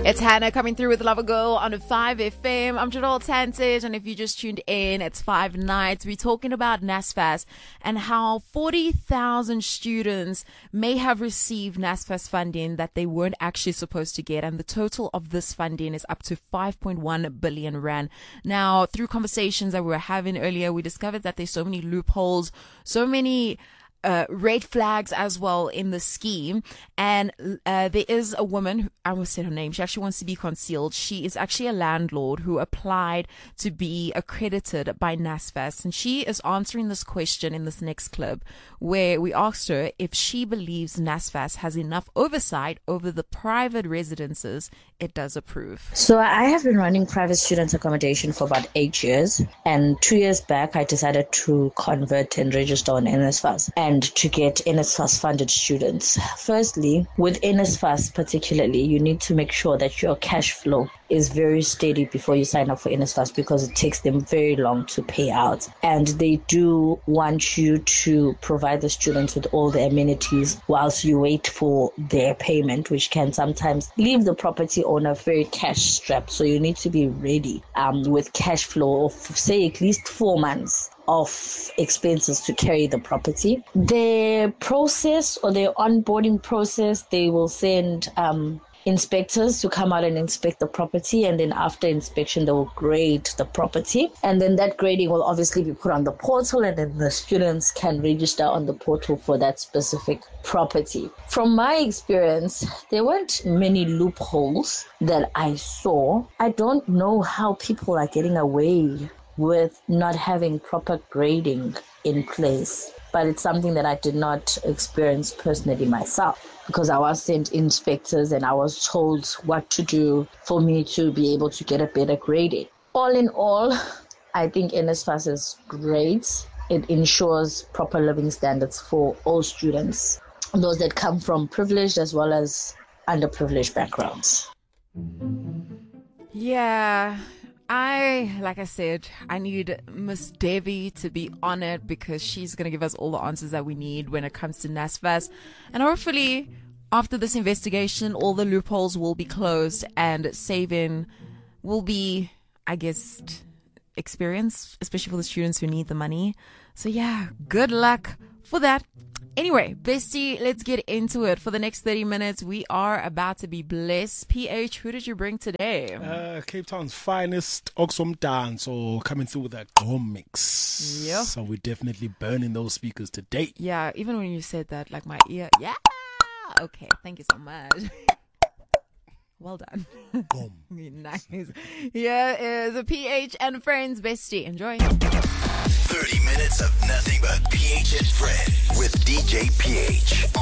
It's Hannah coming through with Love a Girl on a 5FM. I'm Janelle Tantage, and if you just tuned in, it's 5 nights. We're talking about NSFAS and how 40,000 students may have received NSFAS funding that they weren't actually supposed to get, and the total of this funding is up to 5.1 billion rand. Now, through conversations that we were having earlier, we discovered that there's so many loopholes, so many red flags as well in the scheme. And there is a woman, I almost said her name, she actually wants to be concealed. She is actually a landlord who applied to be accredited by NSFAS, and she is answering this question in this next clip, where we asked her if she believes NSFAS has enough oversight over the private residences it does approve. So I have been running private student accommodation for about 8 years, and 2 years back I decided to convert and register on NSFAS and to get NSFAS funded students. Firstly, with NSFAS particularly, you need to make sure that your cash flow is very steady before you sign up for NSFAS, because it takes them very long to pay out, and they do want you to provide the students with all the amenities whilst you wait for their payment, which can sometimes leave the property owner very cash strapped. So you need to be ready with cash flow of, say, at least 4 months of expenses to carry the property. Their process or their onboarding process, they will send inspectors to come out and inspect the property, and then after inspection they will grade the property, and then that grading will obviously be put on the portal, and then the students can register on the portal for that specific property. From my experience, there weren't many loopholes that I saw. I don't know how people are getting away with not having proper grading in place, but it's something that I did not experience personally myself, because I was sent inspectors and I was told what to do for me to be able to get a better grading. All in all, I think NSFAS is great. It ensures proper living standards for all students, those that come from privileged as well as underprivileged backgrounds. Yeah. Like I said, I need Miss Debbie to be on it, because she's going to give us all the answers that we need when it comes to NSFAS. And hopefully, after this investigation, all the loopholes will be closed and saving will be, I guess, experienced, especially for the students who need the money. So yeah, good luck for that. Anyway, bestie, let's get into it. For the next 30 minutes, we are about to be blessed. PH, who did you bring today? Cape Town's finest Oxum dance, or coming through with that Gqom mix. Yep. So we're definitely burning those speakers today. Yeah, even when you said that, like my ear. Yeah. Okay, thank you so much. Well done. Gqom. Nice. Here is a PH and Friends bestie. Enjoy. 30 minutes of nothing but PH and Friends with DJ PH